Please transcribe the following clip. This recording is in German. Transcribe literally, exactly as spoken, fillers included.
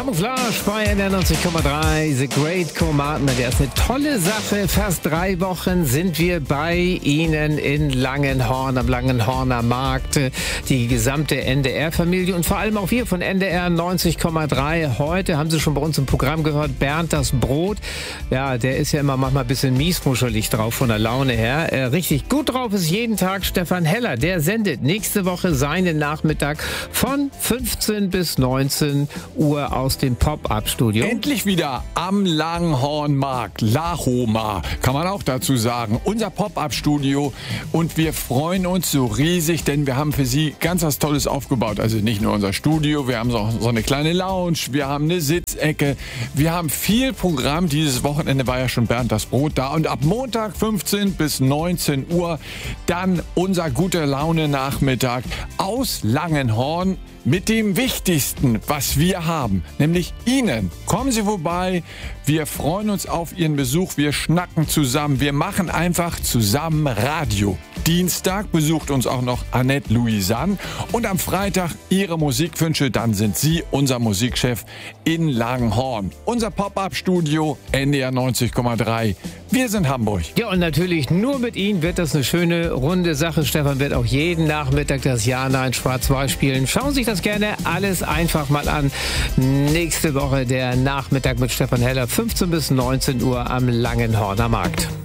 Camouflage bei N R neunzig Komma drei, The Great Commandment. Der ist eine tolle Sache. Fast drei Wochen sind wir bei Ihnen in Langenhorn, am Langenhorner Markt. Die gesamte N D R-Familie und vor allem auch wir von N D R neunzig Komma drei. Heute haben Sie schon bei uns im Programm gehört, Bernd das Brot. Ja, der ist ja immer manchmal ein bisschen miesmuschelig drauf von der Laune her. Äh, richtig gut drauf ist jeden Tag Stefan Heller. Der sendet nächste Woche seinen Nachmittag von fünfzehn bis neunzehn Uhr aus dem Pop-Up-Studio. Endlich wieder am Langenhornmarkt, Lahoma, kann man auch dazu sagen. Unser Pop-Up-Studio und wir freuen uns so riesig, denn wir haben für Sie ganz was Tolles aufgebaut. Also nicht nur unser Studio, wir haben so, so eine kleine Lounge, wir haben eine Sitzecke, wir haben viel Programm. Dieses Wochenende war ja schon Bernd das Brot da und ab Montag fünfzehn bis neunzehn Uhr dann unser gute Laune-Nachmittag aus Langenhorn mit dem Wichtigsten, was wir haben, nämlich Ihnen. Kommen Sie vorbei, wir freuen uns auf Ihren Besuch, wir schnacken zusammen, wir machen einfach zusammen Radio. Dienstag besucht uns auch noch Annette Louisanne und am Freitag Ihre Musikwünsche, dann sind Sie unser Musikchef in Langenhorn. Unser Pop-Up-Studio N D R neunzig Komma drei. Wir sind Hamburg. Ja, und natürlich nur mit Ihnen wird das eine schöne, runde Sache. Stefan wird auch jeden Nachmittag das Ja-Nein Schwarz-Weiß spielen. Schauen Sie sich das gerne alles einfach mal an. Nächste Woche der Nachmittag mit Stefan Heller, fünfzehn bis neunzehn Uhr am Langenhorner Markt.